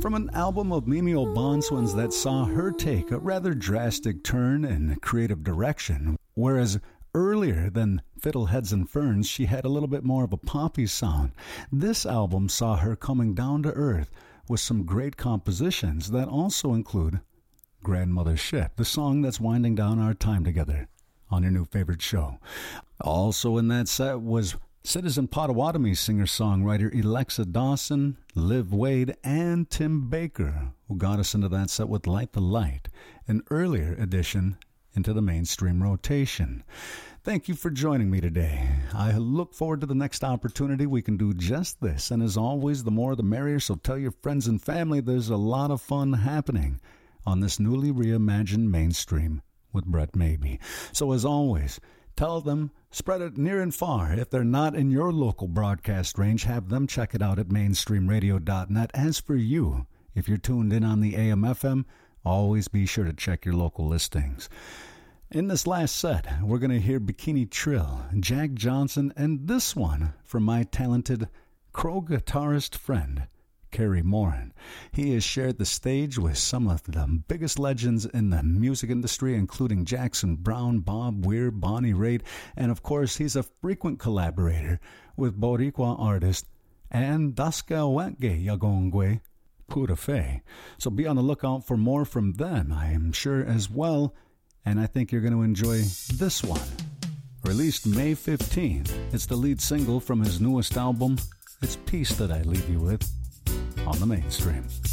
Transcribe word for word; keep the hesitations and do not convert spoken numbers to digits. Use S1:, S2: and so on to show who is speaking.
S1: From an album of Mimi O'Bonswan's that saw her take a rather drastic turn in creative direction, whereas earlier than Fiddleheads and Ferns, she had a little bit more of a poppy sound. This album saw her coming down to earth with some great compositions that also include Grandmother Ship, the song that's winding down our time together on your new favorite show. Also in that set was Citizen Potawatomi singer-songwriter Alexa Dawson, Liv Wade, and Tim Baker, who got us into that set with Light the Light, an earlier addition into the mainstream rotation. Thank you for joining me today. I look forward to the next opportunity we can do just this. And as always, the more the merrier, so tell your friends and family there's a lot of fun happening on this newly reimagined mainstream with Brett Maybe. So as always, tell them, spread it near and far. If they're not in your local broadcast range, have them check it out at mainstream radio dot net. As for you, if you're tuned in on the A M F M, always be sure to check your local listings. In this last set, we're going to hear Bikini Trill, Jack Johnson, and this one from my talented Crow guitarist friend, Kerry Moran. He has shared the stage with some of the biggest legends in the music industry, including Jackson Browne, Bob Weir, Bonnie Raitt, and of course, he's a frequent collaborator with Boricua artist and Daska Wetge Yagongwe Purafe. So be on the lookout for more from them, I am sure as well. And I think you're going to enjoy this one. Released May fifteenth, it's the lead single from his newest album. It's Peace that I leave you with on the mainstream.